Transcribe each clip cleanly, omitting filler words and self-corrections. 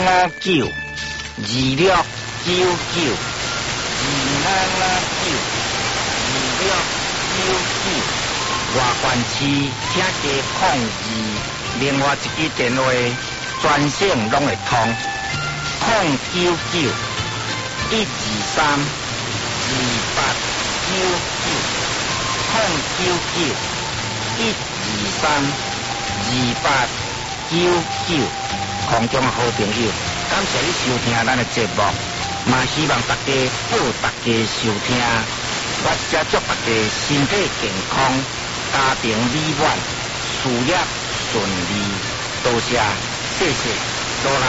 26992699，外县市请加02，另外一支电话全省拢会通，099123899，空中的好朋友，感谢你收听咱的节目，嘛希望大家好，大家收听，我也祝大家身体健康，家庭美满，事业顺利，多谢，谢谢，多啦。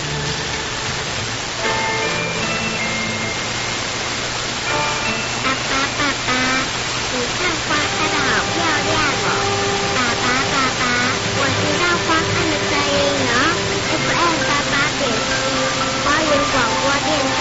你看花开得好漂亮哦！爸爸，我知道花开的声音哦。FM 88.7花园广播电台。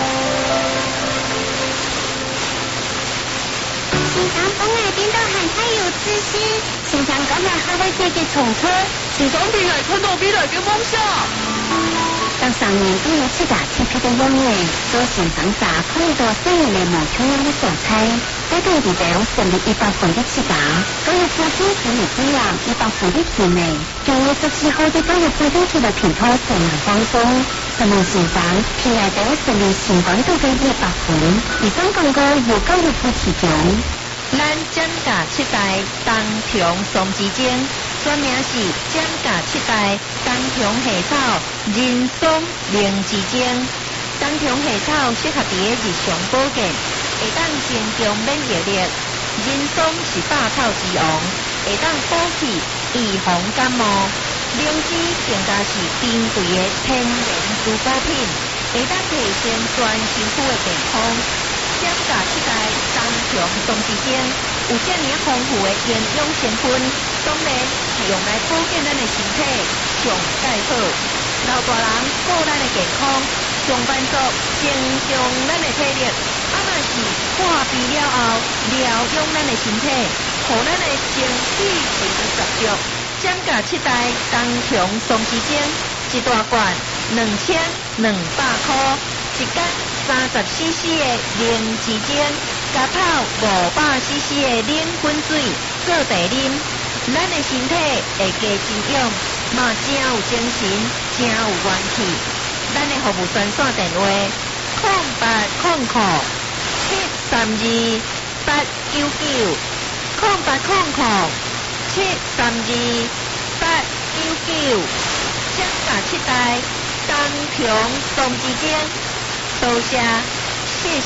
平常风海边都很太有自信，平常今日開開車嘅重車， 時常邊係看到未來嘅夢想。 當上年都有七打七批的音樂，都現場打碰到新人嘅無重樣嘅素材，該對比表成立100%的七打，都有附近全力滋養100%的甜美，仲有17號的都有附近出的品牌非常放鬆，他們現場偏愛表成立新廣度嘅100%，以上廣告有高入鋪提供。 咱蔣家七代東平松之間，全名是蔣家七代東平下草人松靈之間。東平下草適合在日常保健，會當增強免疫力。人松是百草之王，會當補氣預防感冒。靈芝更加是珍貴的天然蔬果品，會當提升全身軀的健康。蔣家七代東平松之間有這麼豐富的營養成分，當然是用來保健咱的身體上最好。老大人顧咱的健康，上班族增強咱的體力，啊若是破病了後療養咱的身體，讓咱的身體維持十足。蔣家七代東平松之間一大罐2200塊，一間30cc 的靈之間，加泡500cc 的冷滾水做茶啉，咱的身體會加滋養，嘛真有精神，真有元氣。咱的服務專線電話0800-732-899，0800-732-899，蔣家七代東平松之間，多謝，謝謝。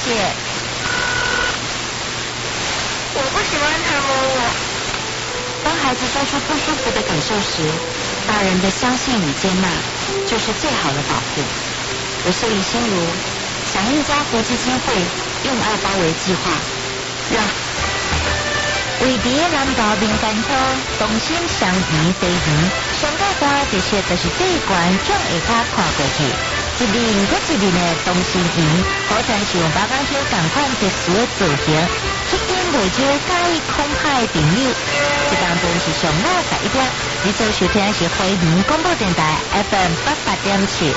我不喜歡他摸我。 當孩子做出不舒服的感受時，大人的相信與接納就是最好的保護。我是李心如，響應家福基金會用愛包圍計劃，讓為佇南投民間鄉中心雙園西園，上個花這些就是最懸總會較看過去。一年過一年的東新園，好像像八港橋同款特殊的造型，吸引袂少介意恐嚇的朋友。這當中是上午11點，你所收聽的是花蓮廣播電台 FM 88.7。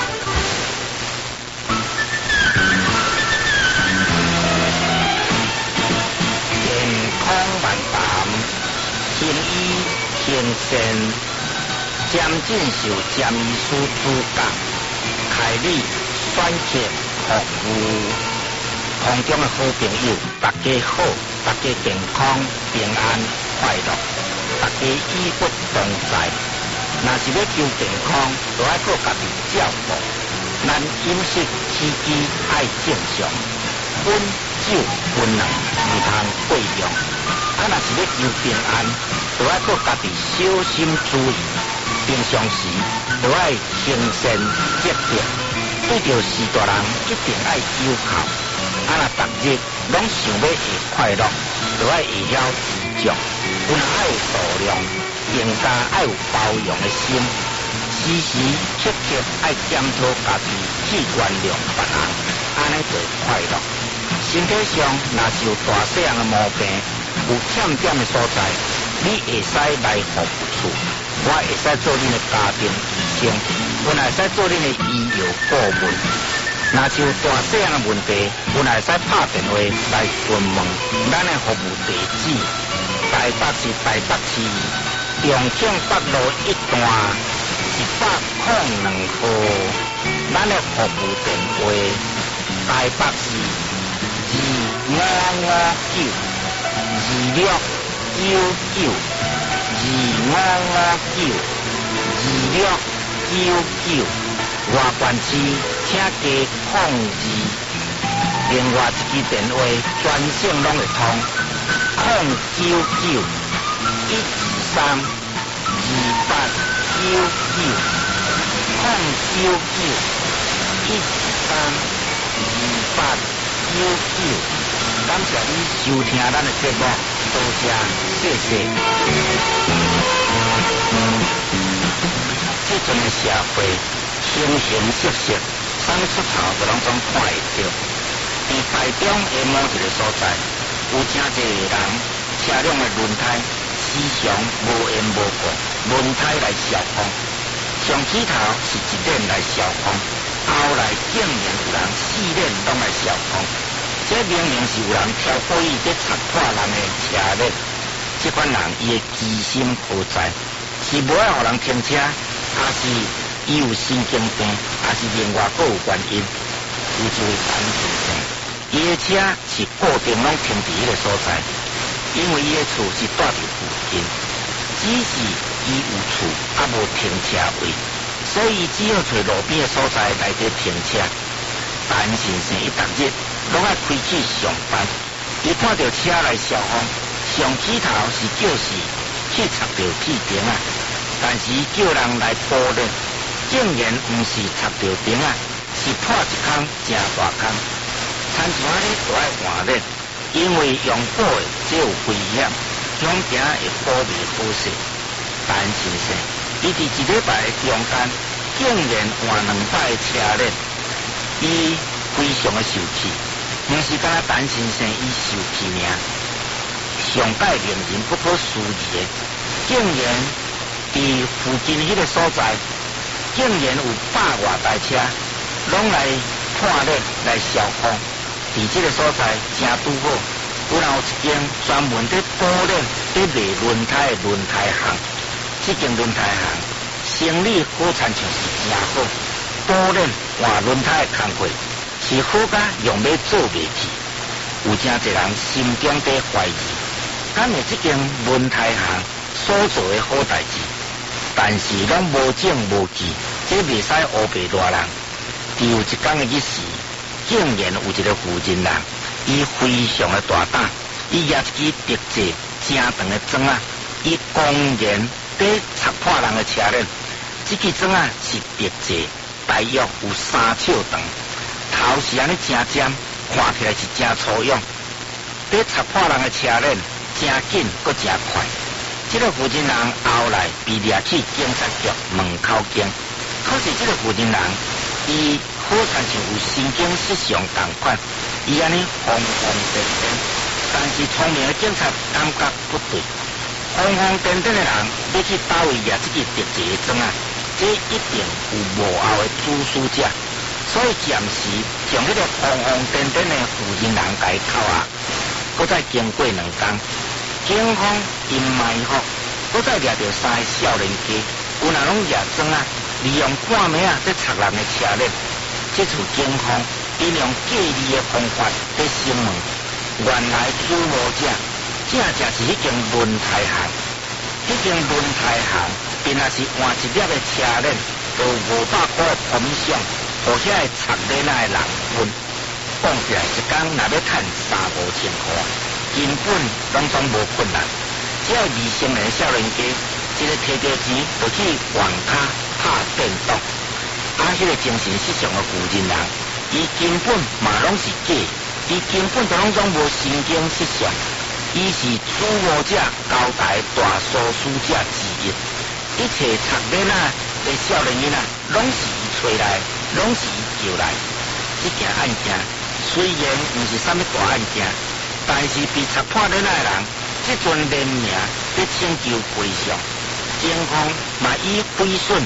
行醫行善，漸進受占醫師資格，開立選擇服務。空中的好朋友，大家好，大家健康平安快樂，大家醫不同在。若是要求健康，就要靠家己照顧。咱飲食起居愛正常，溫酒溫能唔通過量。若是要求平安，就要靠家己小心注意。平常時就要行善積德，對着士大人一定要友好。若逐日攏想要會快樂，就要會曉知足，有愛有度量，更加愛有包容的心。時時刻刻愛檢討家己，去原諒別人，安尼就快樂。身體上若是有大細樣的毛病，有欠點的所在，你會使來服務處，我會使做你的家庭醫生， 阮也使做恁的医药顾问。若是有大细项的问题，阮也使拍电话来询问咱的服务地址。台北市台北市重庆北路1段102号。咱的服务电话：台北市2559，2559，2559，外县市请加02。另外一支电话专线拢会通，099-123-2899，099-123-2899。感谢你收听咱的节目，多谢，谢谢。这阵的社会形形色色，啥物出头都拢总看会到。在台中的某一个所在，有真侪人车辆的轮胎时常无缘无故轮胎来烧风，上起头是一链来烧风，后来竟然有人4链拢来烧风。这明明是有人超过意在插破人的车链，这款人伊的居心何在？是无爱互人停车，还是伊有神经病，还是另外各有原因？有一位陈先生，伊的车是固定拢停伫迄个所在，因为伊的厝是住伫附近，只是伊有厝啊无停车位，所以只好找路边的所在来底停车。陈先生伊逐日拢爱开去上班，伊看到车来烧风，上起头是叫是去插到屁顶啊，但是叫人来补链，竟然毋是插到顶啊，是破一坑真大坑。参像安尼就爱换链，因为用补的只有危险，恐惊会保未好势。陈先生伊伫一礼拜的中间，竟然换2摆的车链，伊非常的受气。毋是敢若陈先生伊受气尔，上界令人不可思议的，竟然伫附近迄个所在，竟然有100外台车拢来破链来烧风。伫这个所在正拄好，有人有一间专门在补链、在卖轮胎的轮胎行。这间轮胎行生意好参像是真好，补链换轮胎的工课是好甲用要做袂去。有真侪人心中在怀疑，敢会这间轮胎行所做的好代志，但是拢无证无据，这袂使乌白烂人。伫有一天的日时，竟然有一个负责人，伊非常的大胆，伊拿一支特制正长的针啊，伊公然在插破人的车链。这支针啊是特制，大约有3尺长，头是安尼真尖，看起来是真粗勇，在插破人的车链真紧，搁真快。这个负责人后来被抓去警察局门口警，可是这个负责人，伊好像有神经失常同款，伊安尼疯疯癫癫，但是聪明的警察感觉不对，疯疯癫癫的人要去倒位抓这个特制的针啊，这一定有幕后的主使者，所以暂时将迄个疯疯癫癫的负责人解扣啊，搁再经过2天，警方因埋伏，搁再抓到3个少年家，有人拢抓针啊，利用半暝啊在插人的车链。这次警方因用假利的方法在声问，原来主谋者正是迄间轮胎行。迄间轮胎行原来是换一粒的车链，就500块的款项，互遐个插链仔的人分。讲起来一天若要赚3-5千块，根本拢总无困难。只要2成年的少年家，一个摕到钱就去网咖拍电动。迄个精神失常的负责人，伊根本嘛拢是假，伊根本就拢总无神经失常，伊是主谋者交代大疏使者之一。一切插链仔的少年囡仔，拢是伊找来，拢是伊叫来。这件案件虽然毋是啥物大案件，但是被插破链仔的人，这阵连名在拯救赔偿，警方嘛以毁损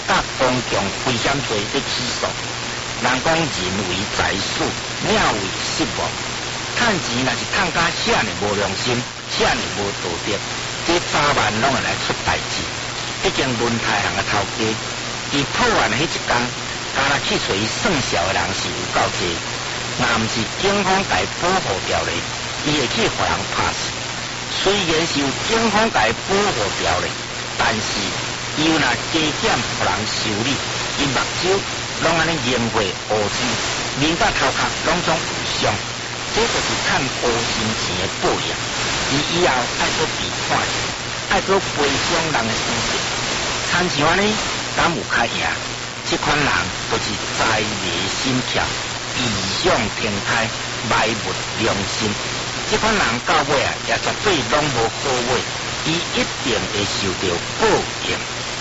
甲公共危险罪的起诉。人讲人为财死，鸟为食亡。趁钱若是趁甲遐尼无良心，遐尼无道德，这早晚拢会来出代志。毕竟轮胎行的头家，伊破案的迄一天，敢若去找伊算账的人是有够多。若毋是警方甲伊保护条例，伊会去互人拍死。虽然是有警方甲伊保护条例，但是伊有若加减互人修理，伊目睭拢安尼凝过乌青，面甲头壳拢总有伤。这就是趁无心钱的报应，而以后爱搁被看见，爱搁赔偿人的心情。参像安尼，敢有较赢？这款人就是财迷心窍，异想天开，埋没良心。这款人到尾也绝对拢无好话，伊一定会受到报应。